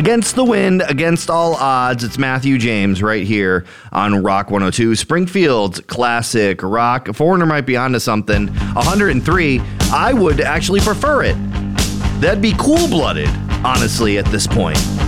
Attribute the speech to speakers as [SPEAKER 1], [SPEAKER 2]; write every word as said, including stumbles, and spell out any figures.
[SPEAKER 1] Against the wind, against all odds, it's Matthew James right here on Rock one oh two. Springfield's classic rock. Foreigner might be onto something. one hundred three, I would actually prefer it. That'd be cool-blooded, honestly, at this point.